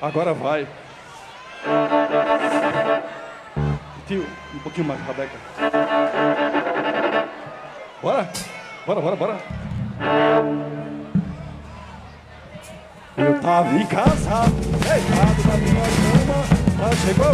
Agora vai. Tio, um pouquinho mais, Rebeca. Bora? Bora. Eu tava em casa, deitado na minha cama, mas chegou